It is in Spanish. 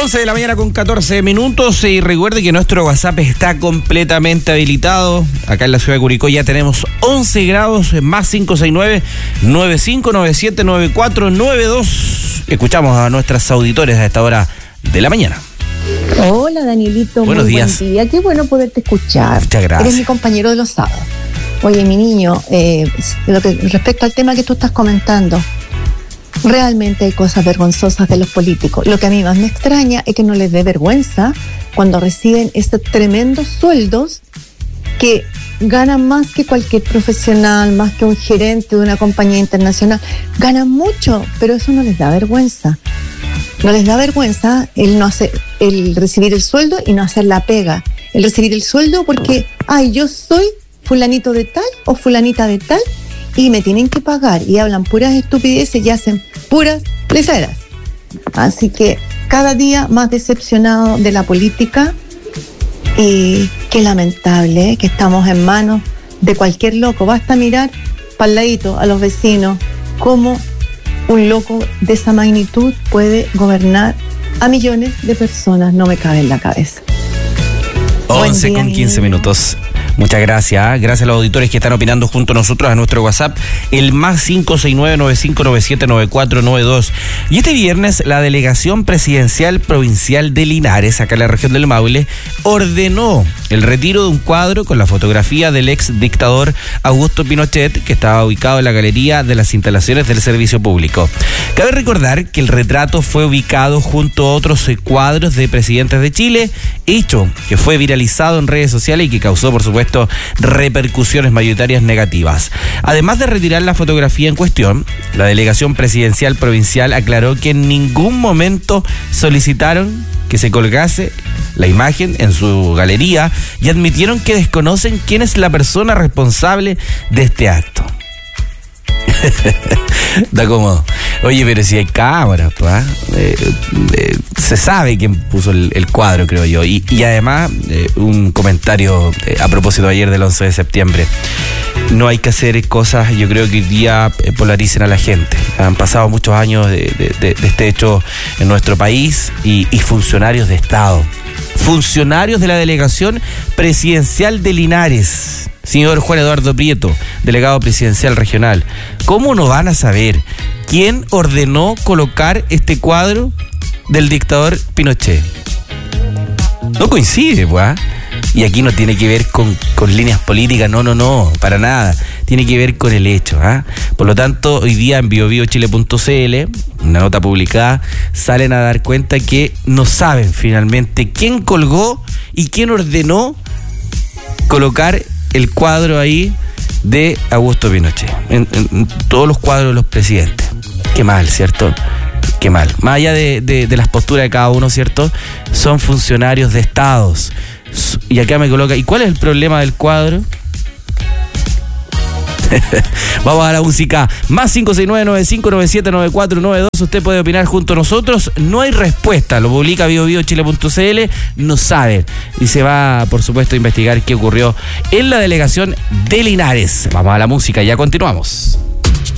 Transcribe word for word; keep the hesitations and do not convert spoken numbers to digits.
once de la mañana con catorce minutos y recuerde que nuestro WhatsApp está completamente habilitado. Acá en la ciudad de Curicó ya tenemos once grados, más cinco seis nueve, nueve cinco nueve siete, nueve cuatro nueve dos. Escuchamos a nuestras auditores a esta hora de la mañana. Hola Danielito, buenos muy días. Buen día, qué bueno poderte escuchar. Muchas gracias. Eres mi compañero de los sábados. Oye, mi niño, eh, lo que, respecto al tema que tú estás comentando, realmente hay cosas vergonzosas de los políticos. Lo que a mí más me extraña es que no les dé vergüenza cuando reciben estos tremendos sueldos que ganan más que cualquier profesional, más que un gerente de una compañía internacional. Ganan mucho, pero eso no les da vergüenza. No les da vergüenza el no hacer, el recibir el sueldo y no hacer la pega. El recibir el sueldo porque, ay, yo soy fulanito de tal o fulanita de tal y me tienen que pagar, y hablan puras estupideces y hacen puras leseras. Así que cada día más decepcionado de la política, y qué lamentable, ¿eh? Que estamos en manos de cualquier loco. Basta mirar para el ladito a los vecinos cómo un loco de esa magnitud puede gobernar a millones de personas. No me cabe en la cabeza. once con quince minutos. Muchas gracias. Gracias a los auditores que están opinando junto a nosotros a nuestro WhatsApp, el más cinco seis nueve, nueve cinco nueve siete, nueve cuatro nueve dos. Y este viernes, la Delegación Presidencial Provincial de Linares, acá en la región del Maule, ordenó el retiro de un cuadro con la fotografía del ex dictador Augusto Pinochet, que estaba ubicado en la galería de las instalaciones del servicio público. Cabe recordar que el retrato fue ubicado junto a otros cuadros de presidentes de Chile, hecho que fue viralizado en redes sociales y que causó, por supuesto, repercusiones mayoritarias negativas. Además de retirar la fotografía en cuestión, la Delegación Presidencial Provincial aclaró que en ningún momento solicitaron que se colgase la imagen en su galería y admitieron que desconocen quién es la persona responsable de este acto. Da cómodo. Oye, pero si hay cámaras, pues, eh, eh, se sabe quién puso el, el cuadro, creo yo. Y, y además, eh, un comentario eh, a propósito ayer del once de septiembre. No hay que hacer cosas, yo creo que hoy día eh, polaricen a la gente. Han pasado muchos años de, de, de, de este hecho en nuestro país y, y funcionarios de Estado. Funcionarios de la Delegación Presidencial de Linares. Señor Juan Eduardo Prieto, delegado presidencial regional, ¿cómo no van a saber quién ordenó colocar este cuadro del dictador Pinochet? No coincide, pues. Y aquí no tiene que ver con, con líneas políticas, no, no, no, para nada. Tiene que ver con el hecho. ¿eh? Por lo tanto, hoy día en bio bio chile punto c l, una nota publicada, salen a dar cuenta que no saben finalmente quién colgó y quién ordenó colocar el cuadro ahí de Augusto Pinochet. En, en, en todos los cuadros de los presidentes. Qué mal, ¿cierto? Qué mal. Más allá de, de, de las posturas de cada uno, ¿cierto? Son funcionarios de estados. Y acá me coloca, ¿y cuál es el problema del cuadro? Vamos a la música. Más cinco seis nueve, nueve cinco nueve siete, nueve cuatro nueve dos. Usted puede opinar junto a nosotros. No hay respuesta. Lo publica bio bio chile punto c l. No sabe. Y se va, por supuesto, a investigar qué ocurrió en la Delegación de Linares. Vamos a la música. Ya continuamos.